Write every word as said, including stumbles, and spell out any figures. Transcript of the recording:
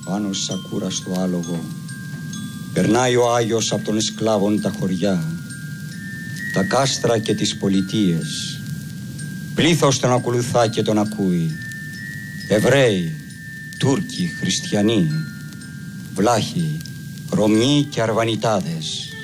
Πάνω σ' ακούραστο άλογο περνάει ο Άγιος από των εσκλάβων τα χωριά, τα κάστρα και τις πολιτείες. Πλήθος τον ακολουθά και τον ακούει. Εβραίοι, Τούρκοι, Χριστιανοί, Βλάχοι, Ρωμιοί και Αρβανιτάδες.